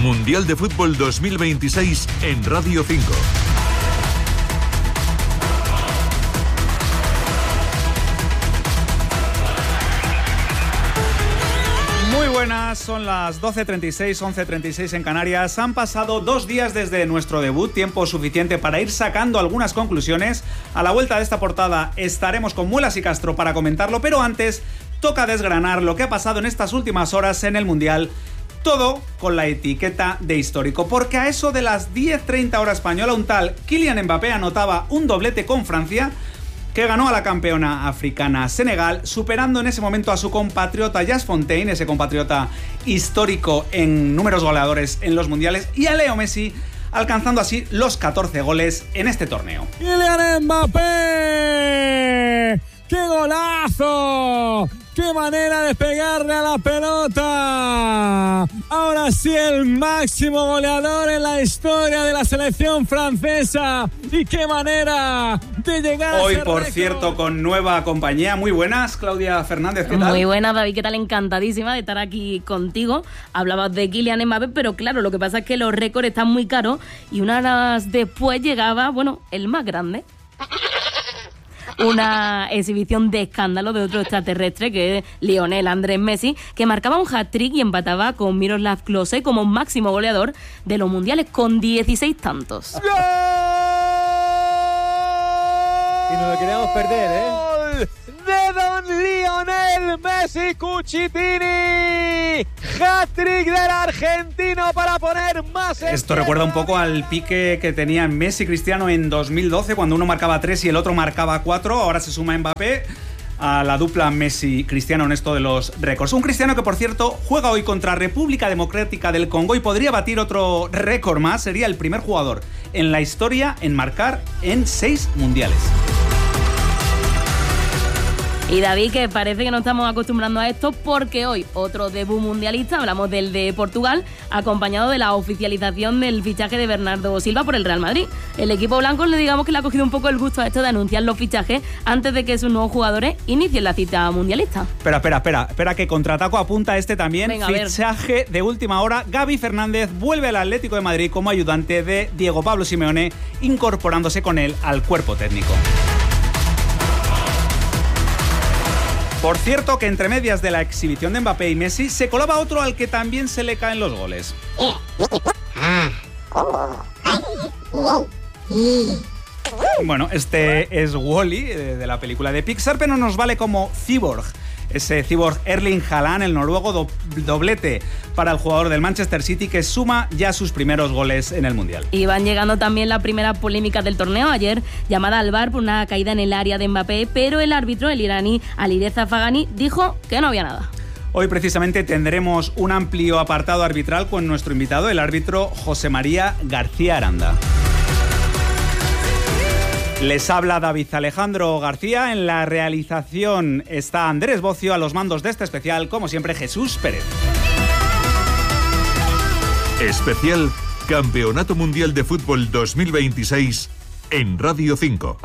Mundial de Fútbol 2026 en Radio 5. Muy buenas, son las 12:36, 11:36 en Canarias. Han pasado 2 días desde nuestro debut, tiempo suficiente para ir sacando algunas conclusiones. A la vuelta de esta portada estaremos con Muelas y Castro para comentarlo, pero antes toca desgranar lo que ha pasado en estas últimas horas en el Mundial. Todo con la etiqueta de histórico, porque a eso de las 10:30 hora española, un tal Kylian Mbappé anotaba un doblete con Francia, que ganó a la campeona africana Senegal, superando en ese momento a su compatriota Jas Fontaine, ese compatriota histórico en números goleadores en los mundiales, y a Leo Messi, alcanzando así los 14 goles en este torneo. ¡Kylian Mbappé! ¡Qué golazo! ¡Qué manera de pegarle a la pelota! Ahora sí, el máximo goleador en la historia de la selección francesa. ¡Y qué manera de llegar hoy, a ese por récord! cierto, con nueva compañía. Muy buenas, Claudia Fernández, ¿qué tal? Muy buenas, David, ¿qué tal? Encantadísima de estar aquí contigo. Hablabas de Kylian Mbappé, pero claro, lo que pasa es que los récords están muy caros y unas horas después llegaba, el más grande. Una exhibición de escándalo de otro extraterrestre, que es Lionel Andrés Messi, que marcaba un hat-trick y empataba con Miroslav Klose como máximo goleador de los mundiales con 16 tantos. ¡Gol! Y no lo queríamos perder, ¿eh? De don Lionel Messi Cucitini. Hat-trick del argentino para poner más. Esto recuerda un poco al pique que tenían Messi y Cristiano en 2012, cuando uno marcaba 3 y el otro marcaba 4. Ahora se suma Mbappé a la dupla Messi-Cristiano en esto de los récords. Un Cristiano que, por cierto, juega hoy contra República Democrática del Congo y podría batir otro récord más. Sería el primer jugador en la historia en marcar en 6 mundiales. Y David, que parece que no estamos acostumbrando a esto, porque hoy otro debut mundialista, hablamos del de Portugal, acompañado de la oficialización del fichaje de Bernardo Silva por el Real Madrid. El equipo blanco, digamos que le ha cogido un poco el gusto a esto de anunciar los fichajes antes de que sus nuevos jugadores inicien la cita mundialista. Espera, que contraataco apunta este también. Venga, fichaje de última hora. Gaby Fernández vuelve al Atlético de Madrid como ayudante de Diego Pablo Simeone, incorporándose con él al cuerpo técnico. Por cierto, que entre medias de la exhibición de Mbappé y Messi se colaba otro al que también se le caen los goles. Bueno, este es Wall-E de la película de Pixar, pero nos vale como Cyborg. Ese Cyborg Erling Haaland, el noruego, doblete para el jugador del Manchester City, que suma ya sus primeros goles en el Mundial. Y van llegando también las primeras polémicas del torneo. Ayer llamada al VAR por una caída en el área de Mbappé, pero el árbitro, el iraní Alireza Fagani, dijo que no había nada. Hoy precisamente tendremos un amplio apartado arbitral con nuestro invitado, el árbitro José María García Aranda. Les habla David Alejandro García. En la realización está Andrés Bocio. A los mandos de este especial, como siempre, Jesús Pérez. Especial Campeonato Mundial de Fútbol 2026 en Radio 5.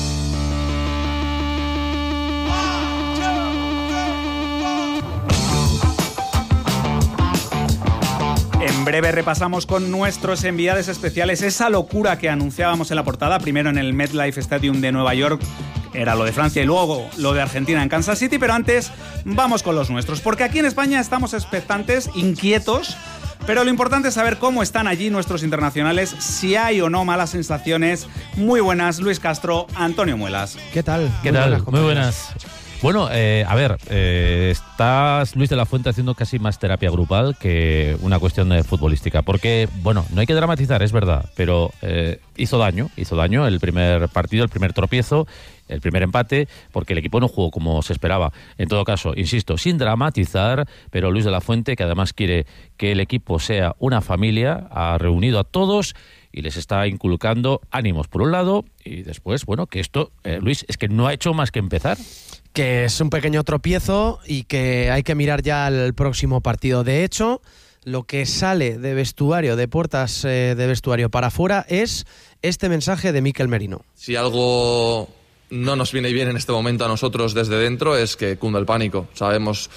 En breve repasamos con nuestros enviados especiales esa locura que anunciábamos en la portada, primero en el MetLife Stadium de Nueva York, era lo de Francia y luego lo de Argentina en Kansas City, pero antes vamos con los nuestros, porque aquí en España estamos expectantes, inquietos, pero lo importante es saber cómo están allí nuestros internacionales, si hay o no malas sensaciones. Muy buenas, Luis Castro, Antonio Muelas. ¿Qué tal? ¿Qué tal? Muy buenas. Bueno, estás, Luis de la Fuente, haciendo casi más terapia grupal que una cuestión de futbolística. Porque, no hay que dramatizar, es verdad, pero hizo daño el primer partido, el primer tropiezo, el primer empate, porque el equipo no jugó como se esperaba. En todo caso, insisto, sin dramatizar, pero Luis de la Fuente, que además quiere que el equipo sea una familia, ha reunido a todos y les está inculcando ánimos por un lado y después, que esto, Luis, es que no ha hecho más que empezar. Que es un pequeño tropiezo y que hay que mirar ya al próximo partido. De hecho, lo que sale de vestuario, de puertas de vestuario para afuera, es este mensaje de Mikel Merino. Si algo no nos viene bien en este momento a nosotros desde dentro es que cunda el pánico. Sabemos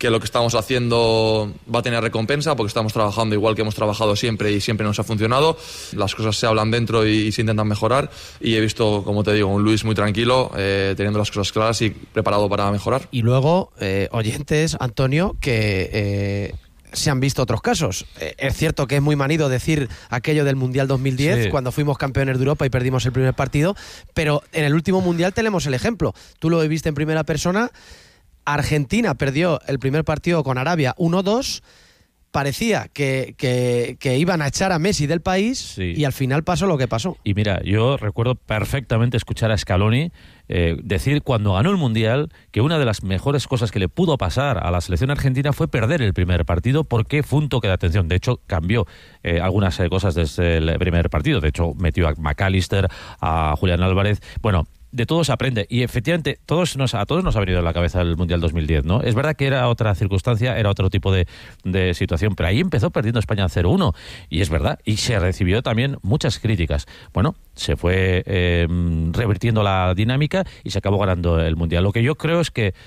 lo que estamos haciendo va a tener recompensa, porque estamos trabajando igual que hemos trabajado siempre y siempre nos ha funcionado. Las cosas se hablan dentro y se intentan mejorar, y he visto, como te digo, un Luis muy tranquilo, teniendo las cosas claras y preparado para mejorar. Y luego, oyentes, Antonio, que se han visto otros casos. Es cierto que es muy manido decir aquello del Mundial 2010, cuando fuimos campeones de Europa y perdimos el primer partido, pero en el último Mundial tenemos el ejemplo. Tú lo viste en primera persona. Argentina perdió el primer partido con Arabia 1-2, parecía que iban a echar a Messi del país, y al final pasó lo que pasó. Y mira, yo recuerdo perfectamente escuchar a Scaloni decir cuando ganó el Mundial que una de las mejores cosas que le pudo pasar a la selección argentina fue perder el primer partido, porque fue un toque de atención. De hecho, cambió algunas cosas desde el primer partido. De hecho, metió a McAllister, a Julián Álvarez. Bueno, de todo se aprende, y efectivamente a todos nos ha venido a la cabeza el Mundial 2010, ¿no? Es verdad que era otra circunstancia, era otro tipo de situación, pero ahí empezó perdiendo España 0-1, y es verdad, y se recibió también muchas críticas. Bueno, se fue revirtiendo la dinámica y se acabó ganando el Mundial. Lo que yo creo es que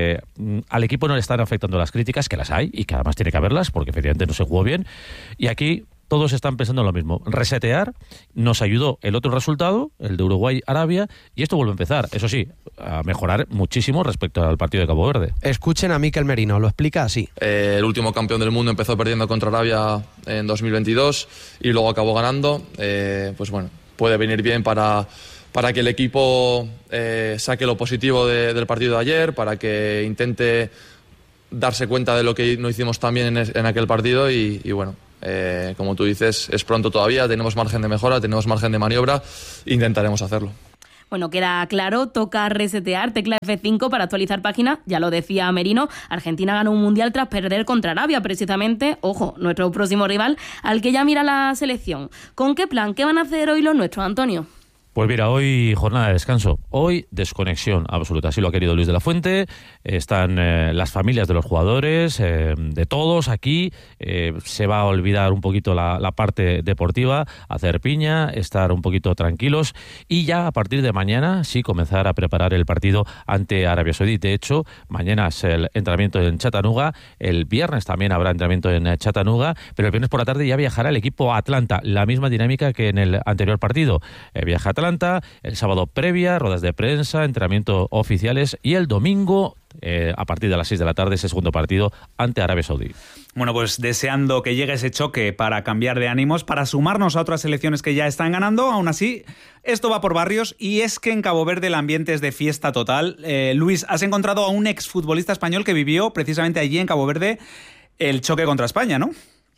al equipo no le están afectando las críticas, que las hay, y que además tiene que haberlas, porque efectivamente no se jugó bien, y aquí todos están pensando en lo mismo. Resetear, nos ayudó el otro resultado, el de Uruguay-Arabia, y esto vuelve a empezar. Eso sí, a mejorar muchísimo respecto al partido de Cabo Verde. Escuchen a Mikel Merino, lo explica así. El último campeón del mundo empezó perdiendo contra Arabia en 2022 y luego acabó ganando. Pues bueno, puede venir bien para que el equipo saque lo positivo del partido de ayer, para que intente darse cuenta de lo que no hicimos tan bien en aquel partido y bueno, como tú dices, es pronto todavía, tenemos margen de mejora, tenemos margen de maniobra, intentaremos hacerlo. Bueno, queda claro, toca resetear, tecla F5 para actualizar página. Ya lo decía Merino, Argentina ganó un Mundial tras perder contra Arabia, precisamente, ojo, nuestro próximo rival, al que ya mira la selección. ¿Con qué plan? ¿Qué van a hacer hoy los nuestros, Antonio? Pues mira, hoy jornada de descanso, hoy desconexión absoluta, así lo ha querido Luis de la Fuente. Están las familias de los jugadores, de todos aquí. Se va a olvidar un poquito la parte deportiva, hacer piña, estar un poquito tranquilos, y ya a partir de mañana sí comenzar a preparar el partido ante Arabia Saudí. De hecho, mañana es el entrenamiento en Chattanooga, el viernes también habrá entrenamiento en Chattanooga, pero el viernes por la tarde ya viajará el equipo a Atlanta, la misma dinámica que en el anterior partido. Viaja a Atlanta, el sábado previa, ruedas de prensa, entrenamiento oficiales, y el domingo a partir de las 6 de la tarde ese segundo partido ante Arabia Saudí. Bueno, pues deseando que llegue ese choque para cambiar de ánimos, para sumarnos a otras selecciones que ya están ganando. Aún así, esto va por barrios, y es que en Cabo Verde el ambiente es de fiesta total. Luis, has encontrado a un exfutbolista español que vivió precisamente allí en Cabo Verde el choque contra España, ¿no?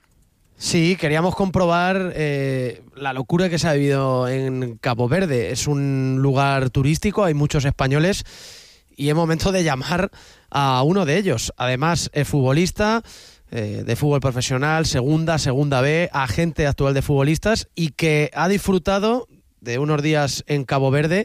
Sí, queríamos comprobar la locura que se ha vivido en Cabo Verde. Es un lugar turístico, hay muchos españoles, y es momento de llamar a uno de ellos. Además, es futbolista de fútbol profesional, segunda B, agente actual de futbolistas, y que ha disfrutado de unos días en Cabo Verde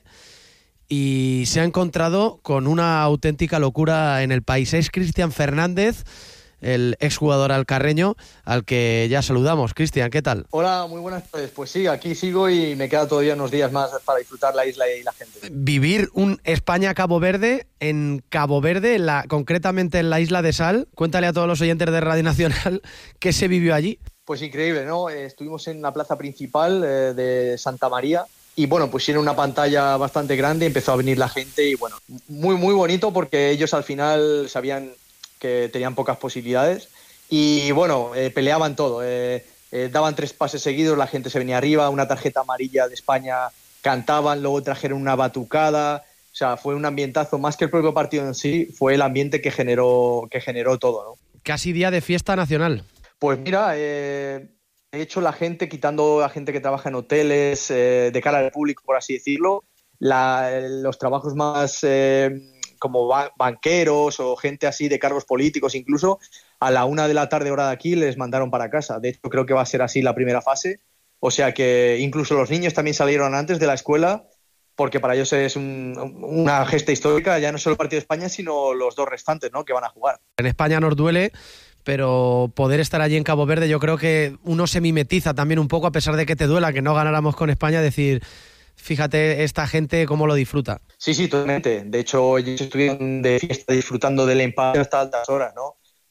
y se ha encontrado con una auténtica locura en el país. Es Cristian Fernández, el exjugador alcarreño, al que ya saludamos. Cristian, ¿qué tal? Hola, muy buenas tardes. Pues sí, aquí sigo y me queda todavía unos días más para disfrutar la isla y la gente. Vivir un España-Cabo Verde en Cabo Verde, concretamente en la isla de Sal. Cuéntale a todos los oyentes de Radio Nacional qué se vivió allí. Pues increíble, ¿no? Estuvimos en la plaza principal de Santa María. Y bueno, pusieron una pantalla bastante grande, empezó a venir la gente y bueno, muy muy bonito, porque ellos al final sabían que tenían pocas posibilidades y bueno, peleaban todo, daban 3 pases seguidos, la gente se venía arriba, una tarjeta amarilla de España, cantaban, luego trajeron una batucada, o sea, fue un ambientazo, más que el propio partido en sí, fue el ambiente que generó todo, ¿no? Casi día de fiesta nacional. Pues mira, de hecho la gente, quitando a gente que trabaja en hoteles, de cara al público, por así decirlo, los trabajos más como banqueros o gente así de cargos políticos, incluso a la 1 de la tarde hora de aquí les mandaron para casa. De hecho, creo que va a ser así la primera fase. O sea que incluso los niños también salieron antes de la escuela, porque para ellos es una gesta histórica, ya no solo el partido de España, sino los 2 restantes, ¿no?, que van a jugar. En España nos duele, pero poder estar allí en Cabo Verde, yo creo que uno se mimetiza también un poco, a pesar de que te duela que no ganáramos con España, decir, fíjate esta gente cómo lo disfruta. Sí, totalmente. De hecho, ellos estuvieron de fiesta disfrutando del empate hasta altas horas, ¿no?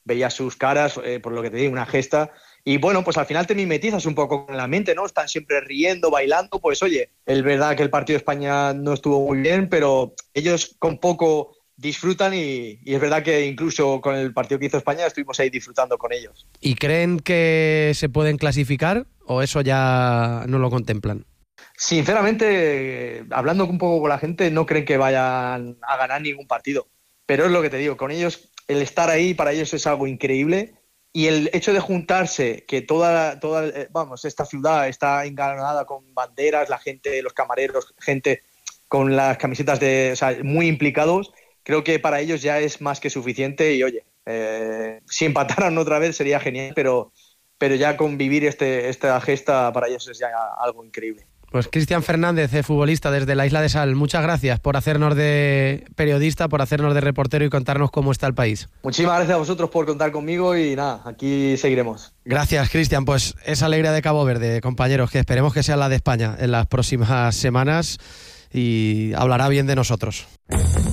veías sus caras, por lo que te digo, una gesta. Y bueno, pues al final te mimetizas un poco con la mente, ¿no? Están siempre riendo, bailando. Pues oye, es verdad que el partido de España no estuvo muy bien, pero ellos con poco disfrutan y es verdad que incluso con el partido que hizo España estuvimos ahí disfrutando con ellos. ¿Y creen que se pueden clasificar o eso ya no lo contemplan? Sinceramente, hablando un poco con la gente, no creen que vayan a ganar ningún partido. Pero es lo que te digo, con ellos, el estar ahí para ellos es algo increíble. Y el hecho de juntarse, que toda esta ciudad está engalanada con banderas, la gente, los camareros, gente con las camisetas muy implicados, creo que para ellos ya es más que suficiente. Y oye, si empataran otra vez sería genial, pero ya convivir esta gesta para ellos es ya algo increíble. Pues Cristian Fernández, futbolista desde la Isla de Sal, muchas gracias por hacernos de periodista, por hacernos de reportero y contarnos cómo está el país. Muchísimas gracias a vosotros por contar conmigo y nada, aquí seguiremos. Gracias, Cristian. Pues esa alegría de Cabo Verde, compañeros, que esperemos que sea la de España en las próximas semanas y hablará bien de nosotros.